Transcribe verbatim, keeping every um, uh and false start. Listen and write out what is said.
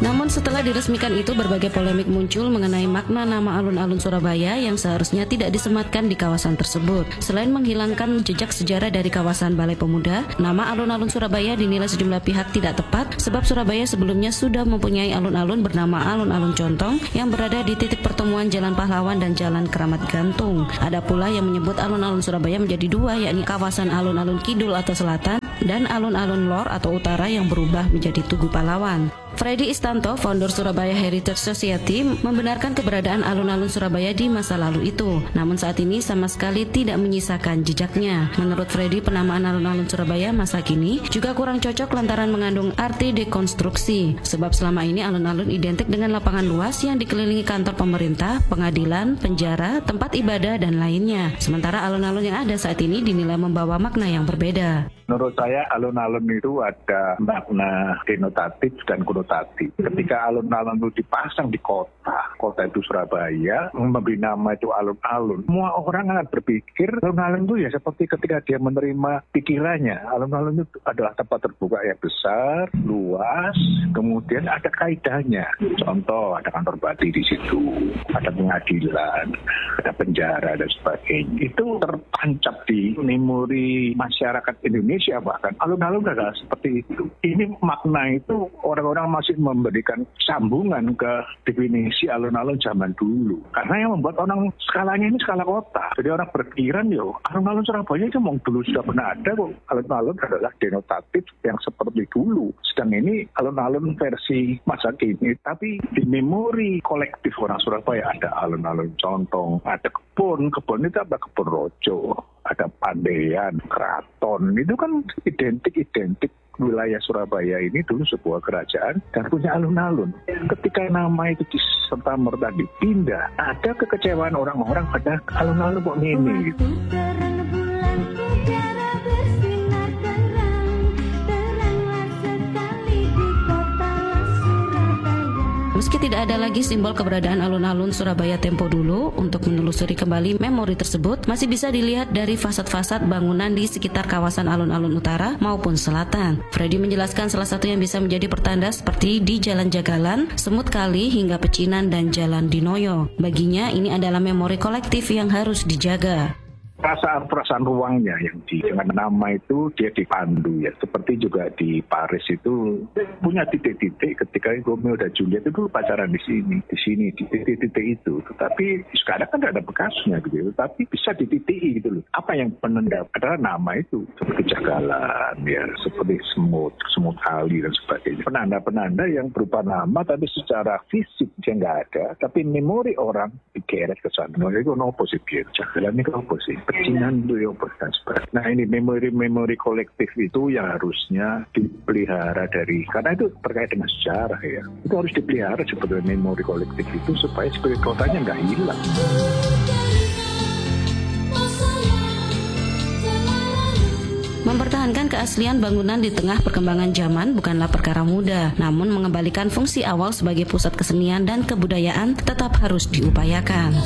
Namun setelah diresmikan itu, berbagai polemik muncul mengenai makna nama alun-alun Surabaya yang seharusnya tidak disematkan di kawasan tersebut. Selain menghilangkan jejak sejarah dari kawasan Balai Pemuda, nama alun-alun Surabaya dinilai sejumlah pihak tidak tepat sebab Surabaya sebelumnya sudah mempunyai alun-alun bernama Alun-Alun Contong yang berada di titik pertemuan Jalan Pahlawan dan Jalan Keramat Gantung. Ada pula yang menyebut alun-alun Surabaya menjadi dua, yakni kawasan alun-alun Kidul atau Selatan dan alun-alun Lor atau Utara yang berubah menjadi Tugu Pahlawan. Freddy Istanto, founder Surabaya Heritage Society, membenarkan keberadaan alun-alun Surabaya di masa lalu itu. Namun saat ini sama sekali tidak menyisakan jejaknya. Menurut Freddy, penamaan alun-alun Surabaya masa kini juga kurang cocok lantaran mengandung arti dekonstruksi. Sebab selama ini alun-alun identik dengan lapangan luas yang dikelilingi kantor pemerintah, pengadilan, penjara, tempat ibadah, dan lainnya. Sementara alun-alun yang ada saat ini dinilai membawa makna yang berbeda. Menurut saya alun-alun itu ada makna denotatif dan konotatif. Ketika alun-alun itu dipasang di kota, kota itu Surabaya, memberi nama itu alun-alun, semua orang akan berpikir alun-alun itu ya seperti ketika dia menerima pikirannya. Alun-alun itu adalah tempat terbuka yang besar, luas, kemudian ada kaidahnya. Contoh, ada kantor bupati di situ, ada pengadilan, ada penjara dan sebagainya. Itu tertancap di memori masyarakat Indonesia. Bahkan alun-alun adalah seperti itu. Ini makna itu orang-orang masih memberikan sambungan ke definisi alun-alun zaman dulu. Karena yang membuat orang skalanya ini skala kota. Jadi orang berpikiran yo alun-alun Surabaya itu memang dulu sudah pernah ada kok. Alun-alun adalah denotatif yang seperti dulu. Sedang ini alun-alun versi masa kini. Tapi di memori kolektif orang Surabaya ada alun-alun Contong, ada kebun, kebun itu apa? Kebun Rojo, ada Pandean, Keraton. Itu kan identik-identik wilayah Surabaya ini dulu sebuah kerajaan dan punya alun-alun. Ketika nama itu serta-merta dipindah, ada kekecewaan orang-orang pada alun-alun kok ini. Gitu. Meski tidak ada lagi simbol keberadaan alun-alun Surabaya tempo dulu, untuk menelusuri kembali memori tersebut masih bisa dilihat dari fasad-fasad bangunan di sekitar kawasan alun-alun utara maupun selatan. Freddy menjelaskan salah satu yang bisa menjadi pertanda seperti di Jalan Jagalan, Semut Kali hingga Pecinan dan Jalan Dinoyo. Baginya ini adalah memori kolektif yang harus dijaga. Perasaan-perasaan ruangnya yang di, dengan nama itu dia dipandu ya. Seperti juga di Paris itu punya titik-titik ketika Romeo dan Juliet itu pacaran di sini, di sini, di titik-titik itu. Tetapi sekarang kan tidak ada bekasnya gitu. Tapi bisa dititiki gitu loh. Apa yang penanda adalah nama itu seperti Jagalan ya, seperti semut, semut kali dan sebagainya. Penanda-penanda yang berupa nama tapi secara fisik dia nggak ada. Tapi memori orang digeret ke sana. Nah, itu nopo sih biar Jagalan ini nopo sih. Pecinan itu ya Nah ini memori-memori kolektif itu yang harusnya dipelihara dari, karena itu terkait dengan sejarah ya. Itu harus dipelihara sebetulnya memori kolektif itu supaya spirit kotanya nggak hilang. Mempertahankan keaslian bangunan di tengah perkembangan zaman bukanlah perkara mudah, namun mengembalikan fungsi awal sebagai pusat kesenian dan kebudayaan tetap harus diupayakan.